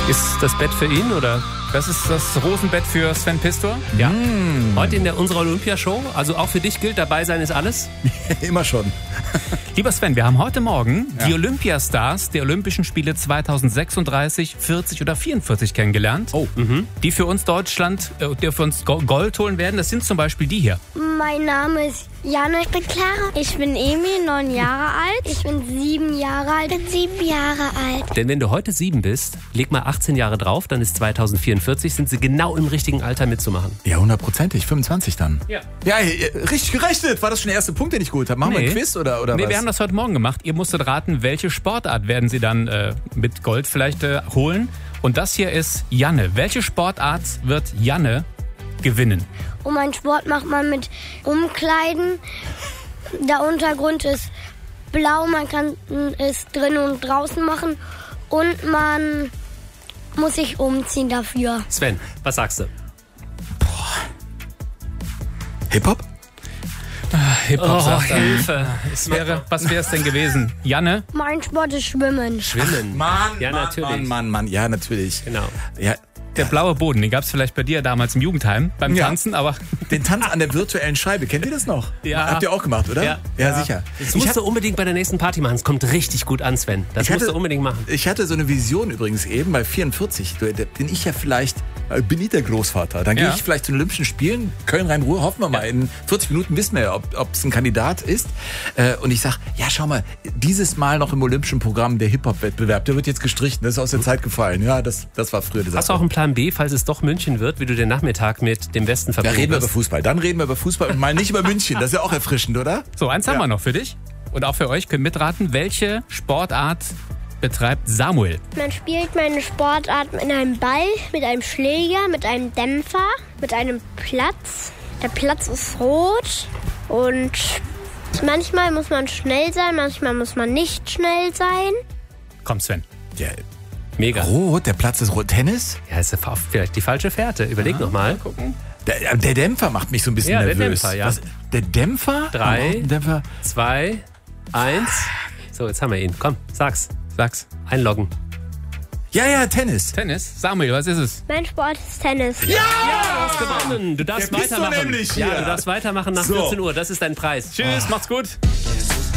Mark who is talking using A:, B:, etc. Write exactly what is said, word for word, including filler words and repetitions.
A: Ist das Bett für ihn oder?
B: Das ist das Rosenbett für Sven Pistor?
A: Ja. Mm. Heute in der unserer Olympiashow. Also auch für dich gilt, dabei sein ist alles?
C: Immer schon.
B: Lieber Sven, wir haben heute Morgen
C: ja.
B: die Olympiastars der Olympischen Spiele zweitausendsechsunddreißig, vierzig oder vierundvierzig kennengelernt.
C: Oh.
B: Mhm. Die für uns Deutschland, äh, die für uns Gold holen werden. Das sind zum Beispiel die hier.
D: Mein Name ist Jana, ich bin Clara. Ich bin Emil, neun Jahre alt. Ich bin sieben Jahre alt. Ich bin sieben Jahre alt.
A: Denn wenn du heute sieben bist, leg mal achtzehn Jahre drauf, dann ist zweitausendvierundvierzig, sind sie genau im richtigen Alter mitzumachen.
C: Ja, hundertprozentig. fünfundzwanzig dann.
A: Ja.
C: Ja, richtig gerechnet. War das schon der erste Punkt, den ich geholt habe? Machen
B: nee.
C: wir ein Quiz oder, oder
B: nee,
C: was?
B: wir haben das heute Morgen gemacht. Ihr musstet raten, welche Sportart werden sie dann äh, mit Gold vielleicht äh, holen. Und das hier ist Janne. Welche Sportart wird Janne gewinnen?
D: Und mein Sport macht man mit Umkleiden. Der Untergrund ist blau, man kann es drinnen und draußen machen. Und man muss sich umziehen dafür.
A: Sven, was sagst du?
C: Hip-Hop?
B: Ah, Hip-Hop,
A: Oh,
B: sagt er.
A: Hilfe.
B: Es wäre, was wäre es denn gewesen? Janne?
D: Mein Sport ist Schwimmen.
A: Schwimmen.
C: Mann,
A: ja,
C: Mann,
A: natürlich.
C: Mann, Mann, Mann. Ja, natürlich.
A: Genau.
C: Ja,
B: Der blaue Boden, den gab es vielleicht bei dir damals im Jugendheim beim
C: Ja.
B: Tanzen, aber
C: den Tanz an der virtuellen Scheibe. Kennt ihr das noch?
A: Ja.
C: Habt ihr auch gemacht, oder?
A: Ja.
C: Ja, sicher.
A: Das
C: Ich
A: musst
C: hab-
A: du unbedingt bei der nächsten Party machen. Es kommt richtig gut an, Sven. Das
C: Ich
A: musst
C: hatte-
A: du unbedingt machen.
C: Ich hatte so eine Vision übrigens eben bei vierundvierzig. Da bin ich ja vielleicht, äh, bin ich der Großvater. Dann
B: Ja.
C: gehe ich vielleicht zu den Olympischen Spielen, Köln-Rhein-Ruhr, hoffen wir mal. In vierzig Minuten wissen wir ja, ob es ein Kandidat ist. Äh, und ich sage, ja, schau mal, dieses Mal noch im Olympischen Programm der Hip-Hop-Wettbewerb, der wird jetzt gestrichen, das ist aus der Zeit gefallen. Ja, das, das war früher das.
A: Hast du auch einen Plan B, falls es doch München wird, wie du den Nachmittag mit dem Westen
C: Da
A: verbringen
C: reden wir über
A: wirst?
C: Fußball. Dann reden wir über Fußball und mal nicht über München. Das ist ja auch erfrischend, oder?
B: so, eins haben
C: Ja.
B: wir noch für dich. Und auch für euch, könnt mitraten, welche Sportart betreibt Samuel?
D: Man spielt meine Sportart mit einem Ball, mit einem Schläger, mit einem Dämpfer, mit einem Platz. Der Platz ist rot und manchmal muss man schnell sein, manchmal muss man nicht schnell sein.
B: Komm, Sven.
C: Ja,
A: Mega.
C: rot, der Platz ist rot. Tennis?
A: Ja, ist vielleicht die falsche Fährte. Überleg noch mal.
C: Der, der Dämpfer macht mich so ein bisschen
A: Ja, der
C: nervös.
A: Dämpfer, ja.
C: Was, der Dämpfer?
A: Drei.
C: Aber auch ein Dämpfer.
A: Zwei, eins. So, jetzt haben wir ihn. Komm, sag's.
B: Sag's.
A: Einloggen.
C: Ja, ja, Tennis.
B: Tennis. Samuel, was ist es?
D: Mein Sport ist Tennis.
A: Ja, du hast gewonnen. Du darfst
C: Der bist du
A: weitermachen.
C: nämlich
A: Ja,
C: hier.
A: du darfst weitermachen nach
C: So.
A: vierzehn Uhr. Das ist dein Preis.
B: Tschüss, macht's gut.